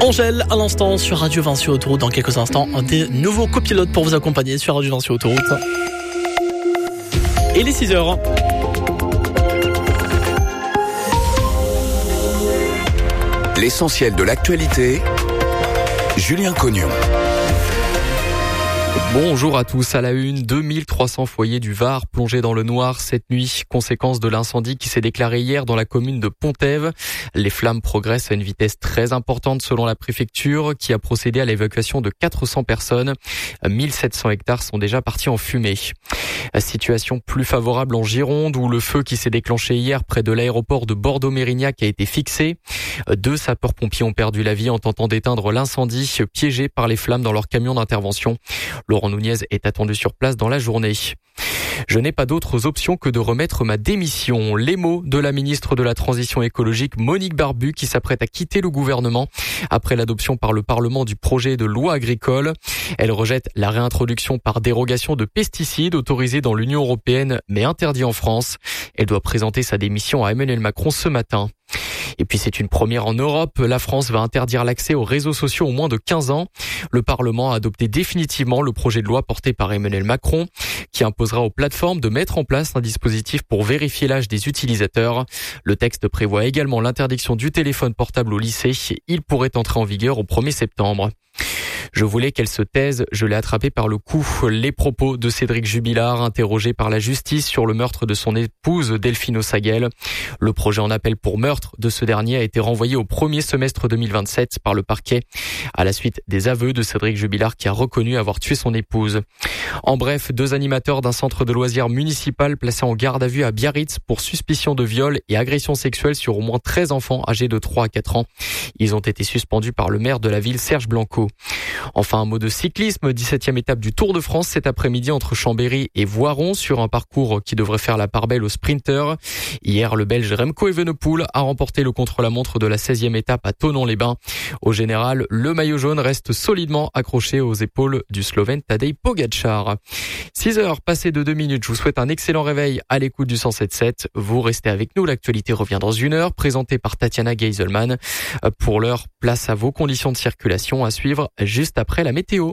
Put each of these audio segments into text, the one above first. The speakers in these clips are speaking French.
Angèle, à l'instant sur Radio Vinci Autoroute. Dans quelques instants, des nouveaux copilotes pour vous accompagner sur Radio Vinci Autoroute. Et les 6h. L'essentiel de l'actualité, Julien Cognon. Bonjour à tous. À la une, 2300 foyers du Var plongés dans le noir cette nuit, conséquence de l'incendie qui s'est déclaré hier dans la commune de Pont-Ève. Les flammes progressent à une vitesse très importante selon la préfecture qui a procédé à l'évacuation de 400 personnes. 1700 hectares sont déjà partis en fumée. Situation plus favorable en Gironde où le feu qui s'est déclenché hier près de l'aéroport de Bordeaux-Mérignac a été fixé. 2 sapeurs-pompiers ont perdu la vie en tentant d'éteindre l'incendie, piégés par les flammes dans leur camion d'intervention. Laurent Nunez est attendu sur place dans la journée. Je n'ai pas d'autres options que de remettre ma démission. Les mots de la ministre de la Transition écologique Monique Barbu qui s'apprête à quitter le gouvernement après l'adoption par le Parlement du projet de loi agricole. Elle rejette la réintroduction par dérogation de pesticides autorisés dans l'Union européenne mais interdits en France. Elle doit présenter sa démission à Emmanuel Macron ce matin. Et puis c'est une première en Europe. La France va interdire l'accès aux réseaux sociaux aux moins de 15 ans. Le Parlement a adopté définitivement le projet de loi porté par Emmanuel Macron qui imposera aux plateformes de mettre en place un dispositif pour vérifier l'âge des utilisateurs. Le texte prévoit également l'interdiction du téléphone portable au lycée. Il pourrait entrer en vigueur au 1er septembre. Je voulais qu'elle se taise, je l'ai attrapée par le cou. Les propos de Cédric Jubilard, interrogé par la justice sur le meurtre de son épouse Delphine Ossaguel. Le projet en appel pour meurtre de ce dernier a été renvoyé au premier semestre 2027 par le parquet, à la suite des aveux de Cédric Jubilard qui a reconnu avoir tué son épouse. En bref, 2 animateurs d'un centre de loisirs municipal placés en garde à vue à Biarritz pour suspicion de viol et agression sexuelle sur au moins 13 enfants âgés de 3 à 4 ans. Ils ont été suspendus par le maire de la ville, Serge Blanco. Enfin, un mot de cyclisme, 17e étape du Tour de France cet après-midi entre Chambéry et Voiron sur un parcours qui devrait faire la part belle aux sprinteurs. Hier, le Belge Remco Evenepoel a remporté le contre-la-montre de la 16e étape à Thonon-les-Bains. Au général, le maillot jaune reste solidement accroché aux épaules du Slovène Tadej Pogačar. 6h passées de 2 minutes, je vous souhaite un excellent réveil à l'écoute du 107.7. Vous restez avec nous, l'actualité revient dans 1 heure, présentée par Tatiana Geiselman. Pour l'heure, place à vos conditions de circulation à suivre juste après la météo.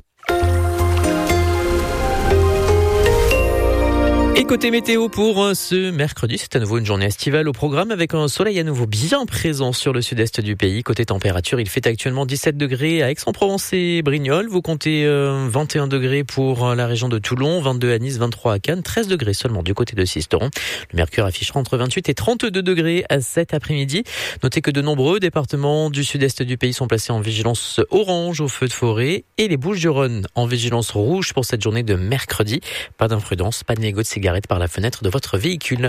Et côté météo pour ce mercredi, c'est à nouveau une journée estivale au programme avec un soleil à nouveau bien présent sur le sud-est du pays. Côté température, il fait actuellement 17 degrés à Aix-en-Provence et Brignoles. Vous comptez 21 degrés pour la région de Toulon, 22 à Nice, 23 à Cannes, 13 degrés seulement du côté de Sisteron. Le mercure affichera entre 28 et 32 degrés à cet après-midi. Notez que de nombreux départements du sud-est du pays sont placés en vigilance orange au feu de forêt et les Bouches-du-Rhône en vigilance rouge pour cette journée de mercredi. Pas d'imprudence, pas de négo de cigarettes par la fenêtre de votre véhicule.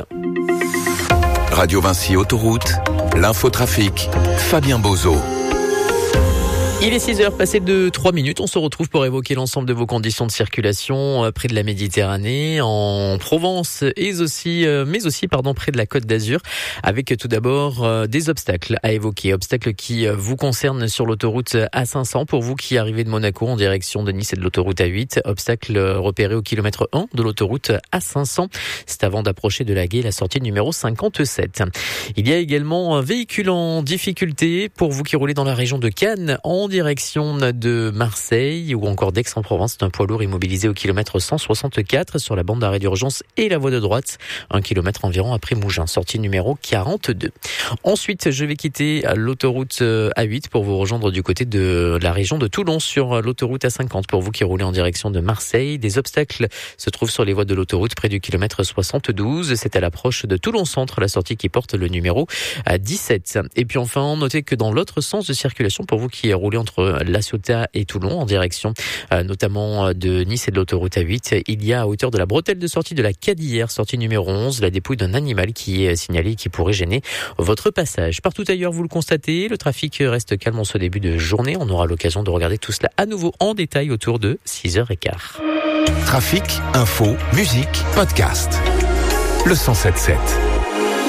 Radio Vinci Autoroute, l'infotrafic, Fabien Bozo. Il est 6h, passé de 3 minutes. On se retrouve pour évoquer l'ensemble de vos conditions de circulation près de la Méditerranée, en Provence mais aussi près de la Côte d'Azur, avec tout d'abord des obstacles à évoquer. Obstacles qui vous concernent sur l'autoroute A500 pour vous qui arrivez de Monaco en direction de Nice et de l'autoroute A8. Obstacles repérés au kilomètre 1 de l'autoroute A500. C'est avant d'approcher de la Gaie, la sortie numéro 57. Il y a également un véhicule en difficulté pour vous qui roulez dans la région de Cannes en direction de Marseille ou encore d'Aix-en-Provence. C'est un poids lourd immobilisé au kilomètre 164 sur la bande d'arrêt d'urgence et la voie de droite. 1 kilomètre environ après Mougins, sortie numéro 42. Ensuite, je vais quitter l'autoroute A8 pour vous rejoindre du côté de la région de Toulon sur l'autoroute A50. Pour vous qui roulez en direction de Marseille, des obstacles se trouvent sur les voies de l'autoroute près du kilomètre 72. C'est à l'approche de Toulon Centre, la sortie qui porte le numéro 17. Et puis enfin, notez que dans l'autre sens de circulation, pour vous qui roulez entre La Ciotat et Toulon en direction notamment de Nice et de l'autoroute A8, il y a à hauteur de la bretelle de sortie de la Cadillère, sortie numéro 11, la dépouille d'un animal qui est signalé qui pourrait gêner votre passage. Partout ailleurs, vous le constatez, le trafic reste calme en ce début de journée. On aura l'occasion de regarder tout cela à nouveau en détail autour de 6h15. Trafic, info, musique, podcast. Le 107.7.